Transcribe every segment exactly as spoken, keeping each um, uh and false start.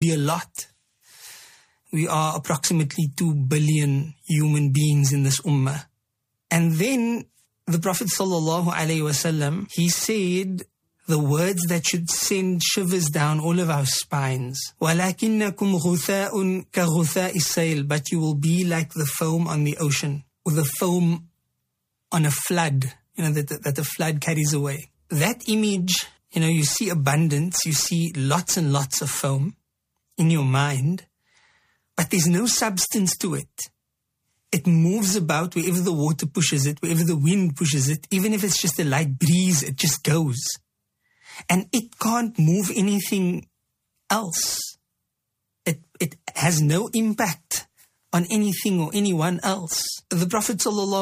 be a lot. We are approximately two billion human beings in this ummah. And then the Prophet sallallahu alaihi wasallam, he said the words that should send shivers down all of our spines. وَلَكِنَّكُمْ غُثَاءٌ كَغُثَاءِ السَّيْلِ, but you will be like the foam on the ocean, or the foam on a flood, you know, that, that the flood carries away. That image, you know, you see abundance, you see lots and lots of foam in your mind, but there's no substance to it. It moves about wherever the water pushes it, wherever the wind pushes it. Even if it's just a light breeze, it just goes. And it can't move anything else. It, it has no impact on anything or anyone else. The Prophet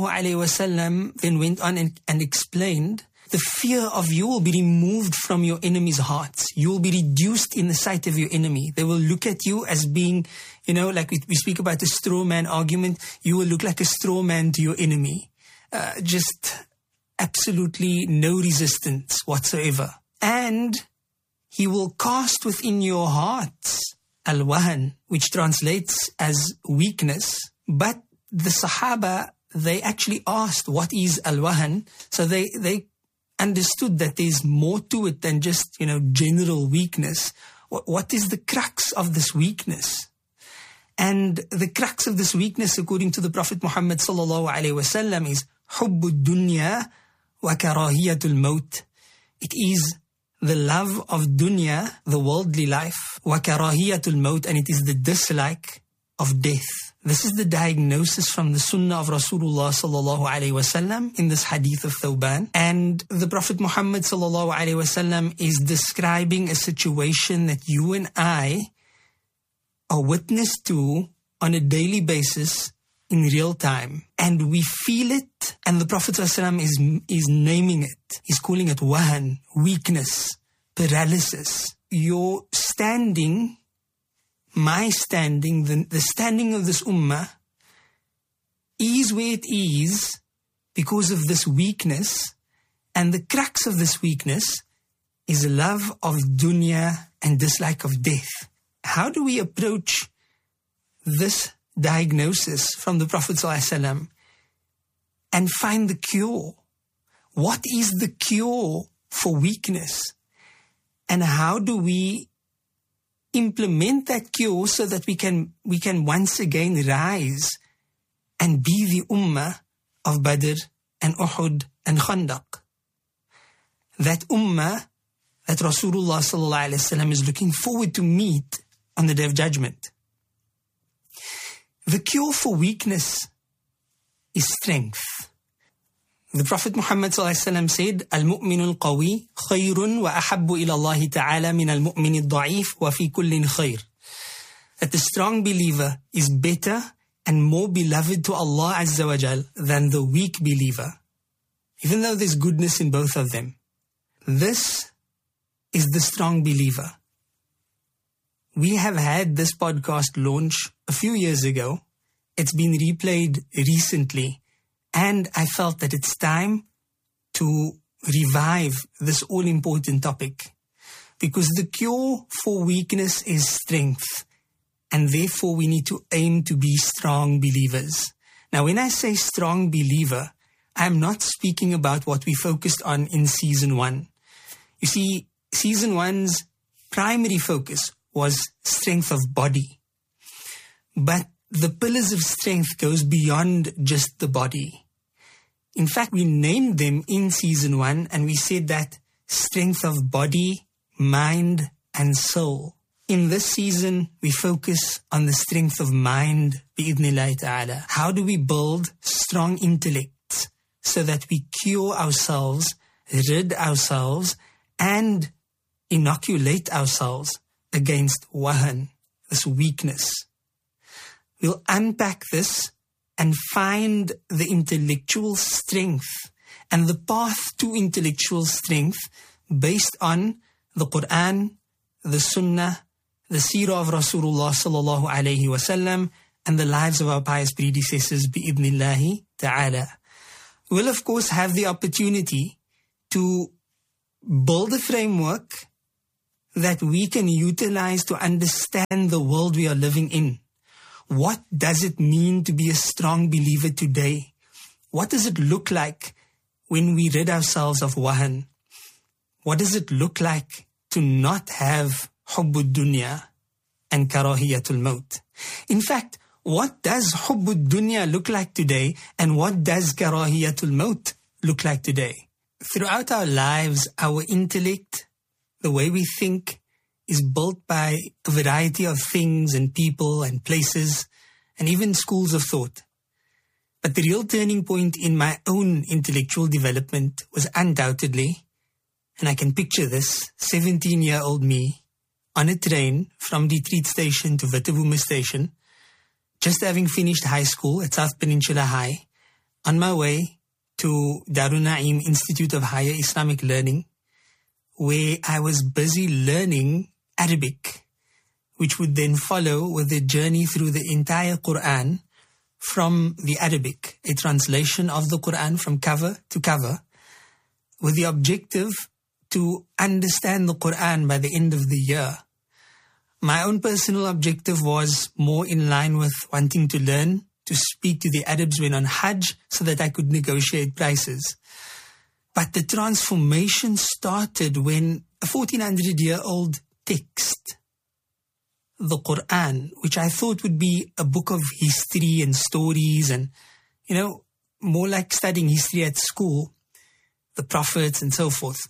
ﷺ then went on and, and explained, the fear of you will be removed from your enemies' hearts. You will be reduced in the sight of your enemy. They will look at you as being, you know, like we, we speak about the straw man argument. You will look like a straw man to your enemy. Uh, just absolutely no resistance whatsoever. And he will cast within your hearts al-wahan, which translates as weakness. But the Sahaba, they actually asked, what is al-wahan? So they, they understood that there's more to it than just, you know, general weakness. What, what is the crux of this weakness? And the crux of this weakness, according to the Prophet Muhammad sallallahu alaihi wasallam, is hubbu dunya wa karahiyatul maut. It is the love of dunya, the worldly life, wa karahiyatul maut, and it is the dislike of death. This is the diagnosis from the Sunnah of Rasulullah sallallahu alaihi wasallam in this hadith of Thawban. And the Prophet Muhammad sallallahu alaihi wasallam is describing a situation that you and I are witness to on a daily basis in real time. And we feel it, and the Prophet ﷺ is, is naming it. He's calling it wahan, weakness, paralysis. Your standing, my standing, the, the standing of this ummah is where it is because of this weakness. And the crux of this weakness is love of dunya and dislike of death. How do we approach this diagnosis from the Prophet ﷺ and find the cure? What is the cure for weakness? And how do we implement that cure so that we can we can once again rise and be the ummah of Badr and Uhud and Khandaq? That ummah that Rasulullah sallallahu alaihi wasallam is looking forward to meet on the Day of Judgment. The cure for weakness is strength. The Prophet Muhammad sallallahu alaihi wasallam said, "Al-mu'minu al-qawi khayrun wa ahabbu ila Allah ta'ala min al-mu'min al-da'if wa fi kullin khayr." That the strong believer is better and more beloved to Allah Azza wa Jal than the weak believer, even though there's goodness in both of them. This is the strong believer. We have had this podcast launch a few years ago. It's been replayed recently. And I felt that it's time to revive this all-important topic. Because the cure for weakness is strength. And therefore we need to aim to be strong believers. Now when I say strong believer, I'm not speaking about what we focused on in season one. You see, season one's primary focus was strength of body. But the pillars of strength goes beyond just the body. In fact, we named them in season one and we said that strength of body, mind and soul. In this season, we focus on the strength of mind, bi'idhnillahi ta'ala. How do we build strong intellects so that we cure ourselves, rid ourselves and inoculate ourselves against wahan, this weakness. We'll unpack this and find the intellectual strength and the path to intellectual strength based on the Quran, the Sunnah, the Seerah of Rasulullah sallallahu alayhi wasallam, and the lives of our pious predecessors bi'idhnillahi ta'ala. We'll of course have the opportunity to build a framework that we can utilize to understand the world we are living in. What does it mean to be a strong believer today? What does it look like when we rid ourselves of wahan? What does it look like to not have hubbud dunya and karahiyatul maut? In fact, what does hubbud dunya look like today, and what does karahiyatul maut look like today? Throughout our lives, our intellect, the way we think, is built by a variety of things and people and places and even schools of thought. But the real turning point in my own intellectual development was undoubtedly, and I can picture this, seventeen-year-old me on a train from Detroit Station to Witterboomer Station, just having finished high school at South Peninsula High, on my way to Darul Naim Institute of Higher Islamic Learning, where I was busy learning Arabic, which would then follow with a journey through the entire Quran from the Arabic, a translation of the Quran from cover to cover, with the objective to understand the Quran by the end of the year. My own personal objective was more in line with wanting to learn to speak to the Arabs when on Hajj so that I could negotiate prices. But the transformation started when a fourteen hundred year old text, the Quran, which I thought would be a book of history and stories and, you know, more like studying history at school, the prophets and so forth.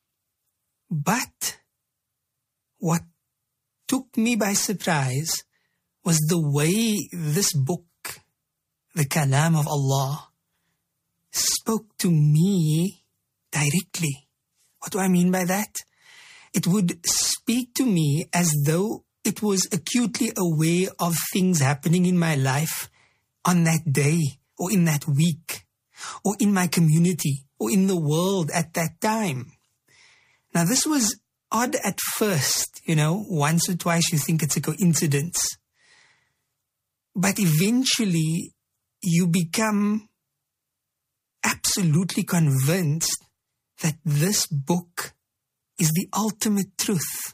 But what took me by surprise was the way this book, the Kalam of Allah, spoke to me directly. What do I mean by that? It would speak to me as though it was acutely aware of things happening in my life on that day or in that week or in my community or in the world at that time. Now, this was odd at first, you know, once or twice you think it's a coincidence. But eventually you become absolutely convinced that this book is the ultimate truth.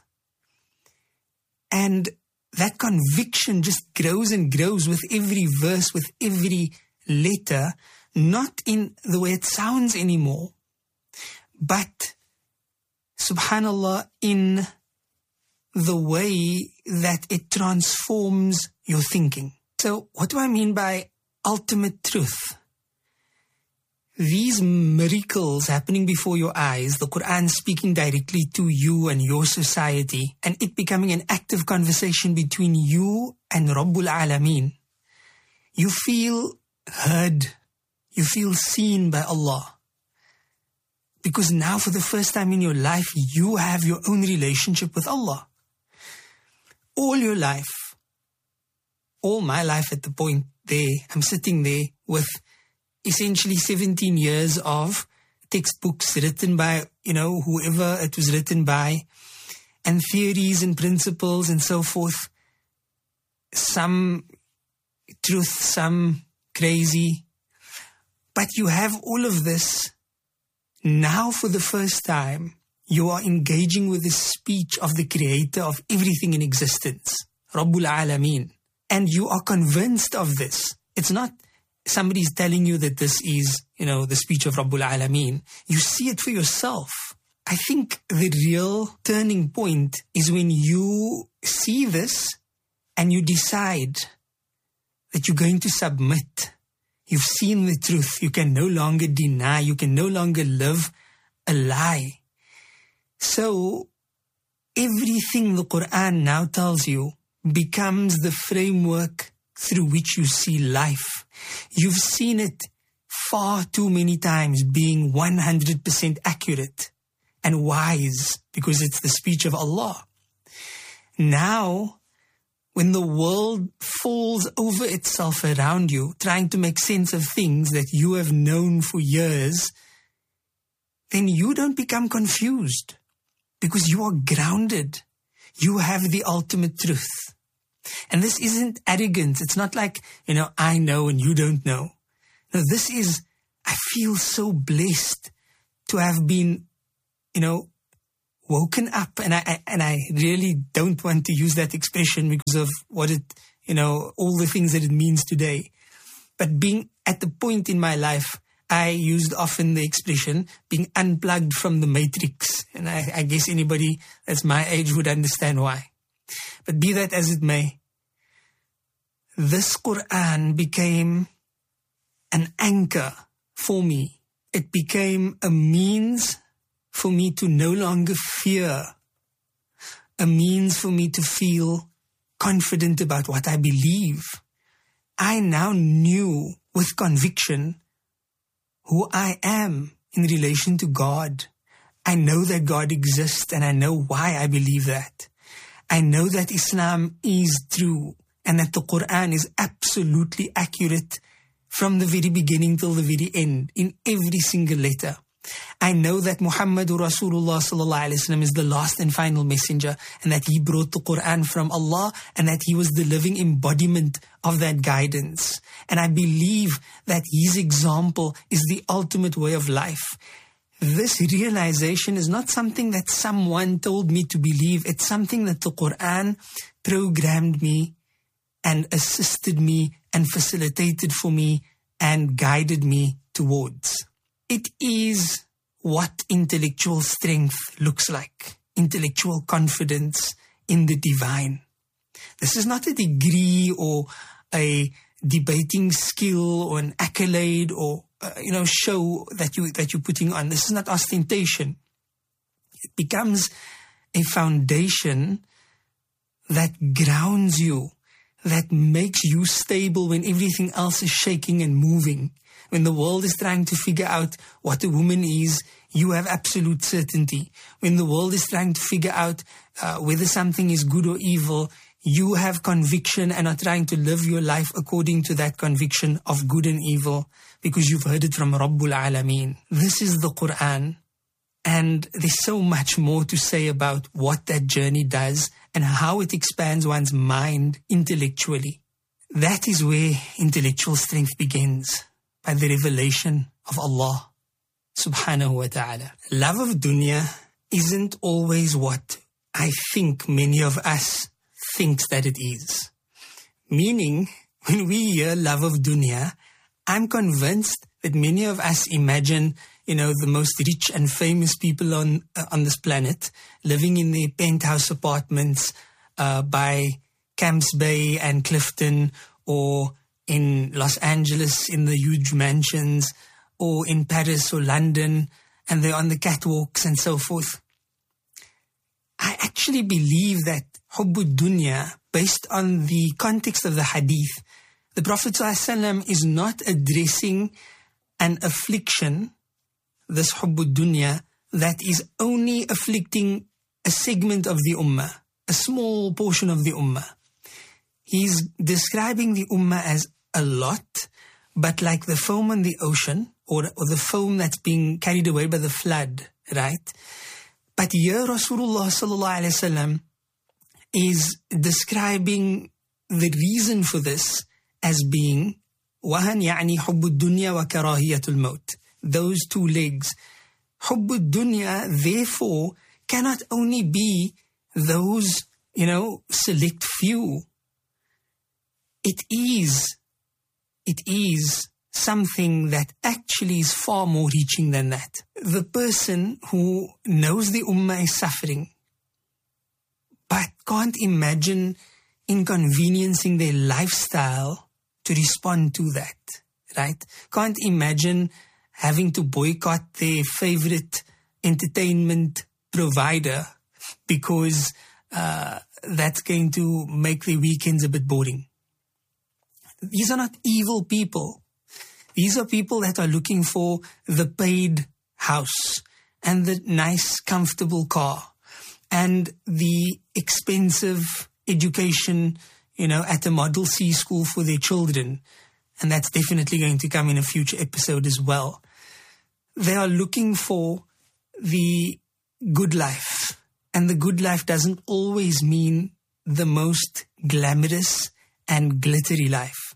And that conviction just grows and grows with every verse, with every letter, not in the way it sounds anymore, but, subhanallah, in the way that it transforms your thinking. So what do I mean by ultimate truth? These miracles happening before your eyes, the Quran speaking directly to you and your society, and it becoming an active conversation between you and Rabbul Alameen. You feel heard. You feel seen by Allah. Because now for the first time in your life, you have your own relationship with Allah. All your life, all my life at the point there, I'm sitting there with essentially seventeen years of textbooks written by, you know, whoever it was written by, and theories and principles and so forth. Some truth, some crazy. But you have all of this. Now for the first time, you are engaging with the speech of the creator of everything in existence, Rabbul Alameen. And you are convinced of this. It's not somebody's telling you that this is, you know, the speech of Rabbul Alameen. You see it for yourself. I think the real turning point is when you see this and you decide that you're going to submit. You've seen the truth. You can no longer deny. You can no longer live a lie. So everything the Quran now tells you becomes the framework through which you see life. You've seen it far too many times being one hundred percent accurate and wise because it's the speech of Allah. Now, when the world falls over itself around you, trying to make sense of things that you have known for years, then you don't become confused because you are grounded. You have the ultimate truth. And this isn't arrogance. It's not like, you know, I know and you don't know. No, this is, I feel so blessed to have been, you know, woken up, and I, I and I really don't want to use that expression because of what it, you know, all the things that it means today. But being at the point in my life, I used often the expression being unplugged from the matrix. And I, I guess anybody that's my age would understand why. But be that as it may, this Quran became an anchor for me. It became a means for me to no longer fear, a means for me to feel confident about what I believe. I now knew with conviction who I am in relation to God. I know that God exists, and I know why I believe that. I know that Islam is true and that the Quran is absolutely accurate from the very beginning till the very end in every single letter. I know that Muhammadur Rasulullah sallallahu alaihi wasallam is the last and final messenger, and that he brought the Quran from Allah, and that he was the living embodiment of that guidance. And I believe that his example is the ultimate way of life. This realization is not something that someone told me to believe. It's something that the Quran programmed me and assisted me and facilitated for me and guided me towards. It is what intellectual strength looks like, intellectual confidence in the divine. This is not a degree or a debating skill or an accolade or uh, you know show that you that you're putting on. This is not ostentation. It becomes a foundation that grounds you, that makes you stable when everything else is shaking and moving. When the world is trying to figure out what a woman is, you have absolute certainty. When the world is trying to figure out uh, whether something is good or evil, you have conviction and are trying to live your life according to that conviction of good and evil because you've heard it from Rabbul Alameen. This is the Quran, and there's so much more to say about what that journey does and how it expands one's mind intellectually. That is where intellectual strength begins, by the revelation of Allah subhanahu wa ta'ala. Love of dunya isn't always what I think many of us thinks that it is. Meaning, when we hear love of dunya, I'm convinced that many of us imagine, you know, the most rich and famous people on uh, on this planet living in their penthouse apartments uh, by Camps Bay and Clifton, or in Los Angeles in the huge mansions, or in Paris or London, and they're on the catwalks and so forth. I actually believe that Hubbud Dunya, based on the context of the hadith, the Prophet ﷺ is not addressing an affliction, this Hubbud Dunya, that is only afflicting a segment of the ummah, a small portion of the ummah. He's describing the ummah as a lot, but like the foam on the ocean, or, or the foam that's being carried away by the flood, right? But here Rasulullah sallallahu alaihi wasallam is describing the reason for this as being wahan يعني حب الدنيا وكراهية الموت. Those two legs. حب الدنيا, therefore, cannot only be those, you know, select few. It is, it is something that actually is far more reaching than that. The person who knows the ummah is suffering, but can't imagine inconveniencing their lifestyle to respond to that, right? Can't imagine having to boycott their favorite entertainment provider because uh, that's going to make their weekends a bit boring. These are not evil people. These are people that are looking for the paid house and the nice, comfortable car and the expensive education, you know, at a Model C school for their children. And that's definitely going to come in a future episode as well. They are looking for the good life. And the good life doesn't always mean the most glamorous and glittery life.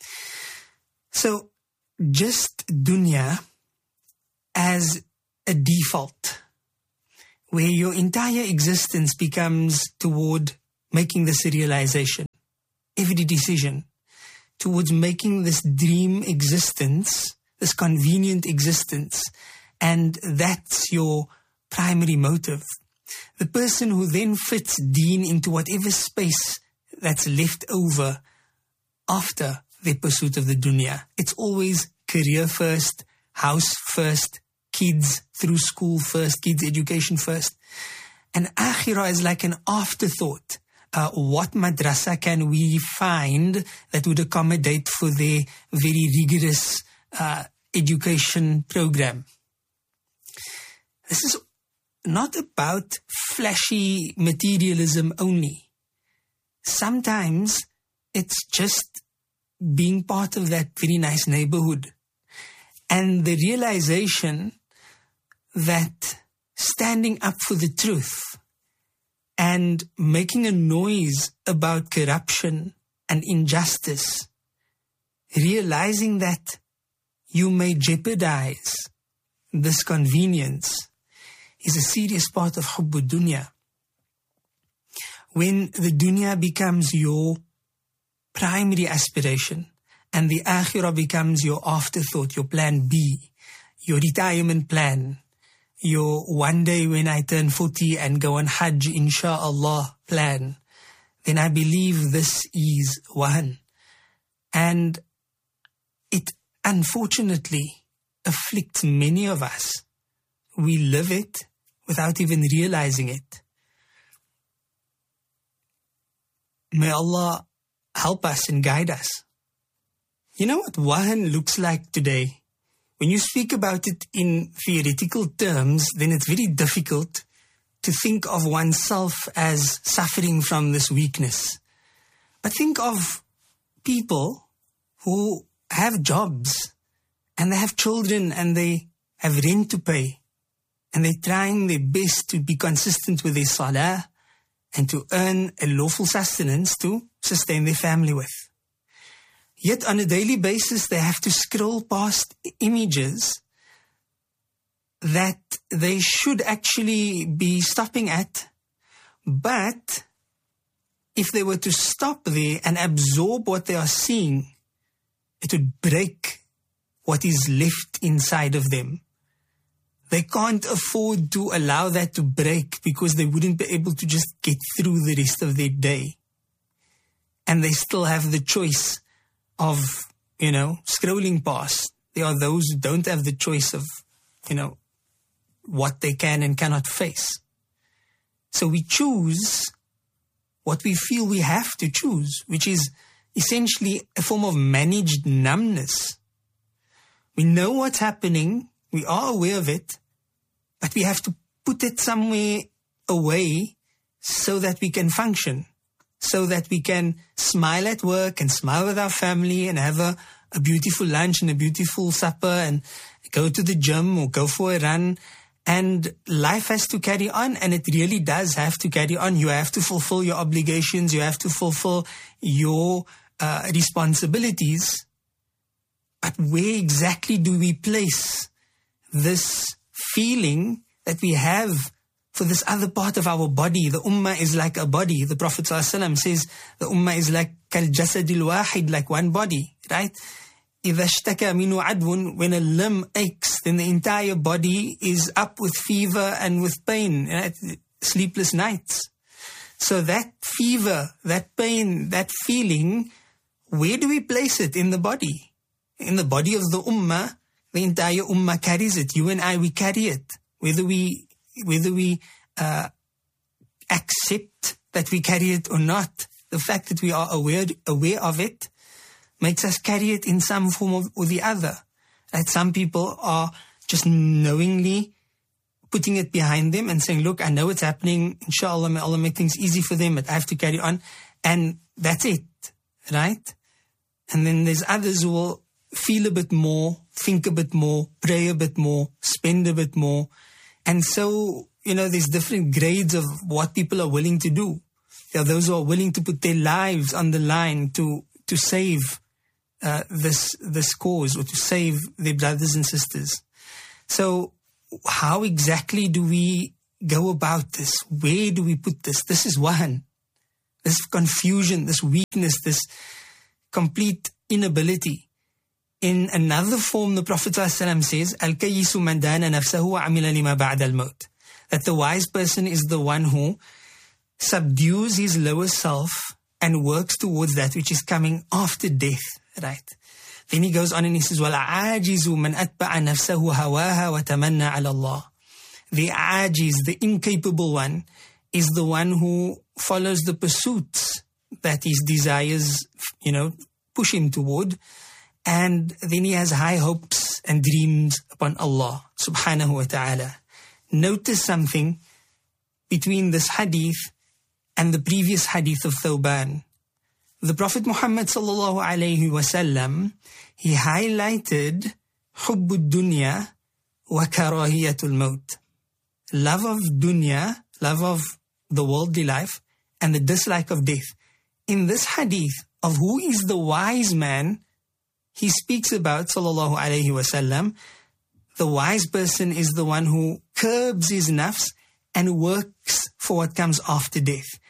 So just dunya as a default, where your entire existence becomes toward making this a realization. Every decision towards making this dream existence, this convenient existence, and that's your primary motive. The person who then fits deen into whatever space that's left over after the pursuit of the dunya. It's always career first, house first, kids through school first, kids education first. And akhirah is like an afterthought. Uh, what madrasa can we find that would accommodate for their very rigorous uh, education program? This is not about flashy materialism only. Sometimes it's just being part of that very nice neighborhood. And the realization that standing up for the truth and making a noise about corruption and injustice, realizing that you may jeopardize this convenience, is a serious part of Hubbud Dunya. When the dunya becomes your primary aspiration and the akhirah becomes your afterthought, your plan B, your retirement plan, your one day when I turn forty and go on Hajj, inshallah plan, then I believe this is wahan. And it unfortunately afflicts many of us. We live it without even realizing it. May Allah help us and guide us. You know what wahan looks like today? When you speak about it in theoretical terms, then it's very difficult to think of oneself as suffering from this weakness. But think of people who have jobs and they have children and they have rent to pay and they're trying their best to be consistent with their salah and to earn a lawful sustenance to sustain their family with. Yet on a daily basis, they have to scroll past images that they should actually be stopping at. But if they were to stop there and absorb what they are seeing, it would break what is left inside of them. They can't afford to allow that to break because they wouldn't be able to just get through the rest of their day. And they still have the choice of, you know, scrolling past. There are those who don't have the choice of, you know, what they can and cannot face. So we choose what we feel we have to choose, which is essentially a form of managed numbness. We know what's happening, we are aware of it, but we have to put it somewhere away so that we can function, so that we can smile at work and smile with our family and have a, a beautiful lunch and a beautiful supper and go to the gym or go for a run. And life has to carry on, and it really does have to carry on. You have to fulfill your obligations. You have to fulfill your uh, responsibilities. But where exactly do we place this feeling that we have for this other part of our body? The ummah is like a body. The Prophet ﷺ says the ummah is like kal jasadil wahid, like one body, right? إِذَا اشْتَكَى مِنُ عَدْوٌ, when a limb aches, then the entire body is up with fever and with pain, right? Sleepless nights. So that fever, that pain, that feeling, where do we place it in the body? In the body of the ummah, the entire ummah carries it. You and I, we carry it. Whether we, whether we uh, accept that we carry it or not, the fact that we are aware, aware of it makes us carry it in some form of, or the other. Right? Some people are just knowingly putting it behind them and saying, look, I know it's happening. Inshallah, may Allah make things easy for them, but I have to carry on. And that's it. Right? And then there's others who will feel a bit more, think a bit more, pray a bit more, spend a bit more. And so, you know, there's different grades of what people are willing to do. There are those who are willing to put their lives on the line to, to save Uh, this this cause, or to save their brothers and sisters. So how exactly do we go about this? Where do we put this? This is wahan. This confusion, this weakness, this complete inability. In another form, the Prophet ﷺ says, Al-Kayyisu man dana nafsahu wa amila lima ba'da al-maut. That the wise person is the one who subdues his lower self and works towards that which is coming after death, right? Then he goes on and he says, وَالْعَاجِزُ مَنْ أَتْبَعَ نَفْسَهُ هَوَاهَا وَتَمَنَّى عَلَى اللَّهِ. The ajiz, the incapable one, is the one who follows the pursuits that his desires, you know, push him toward. And then he has high hopes and dreams upon Allah subhanahu wa ta'ala. Notice something between this hadith and the previous hadith of Thawban. The Prophet Muhammad sallallahu alayhi wasallam, he highlighted hubbud dunya wa karahiyatul maut. Love of dunya, love of the worldly life, and the dislike of death. In this hadith of who is the wise man, he speaks about, sallallahu alayhi wasallam, the wise person is the one who curbs his nafs and works for what comes after death.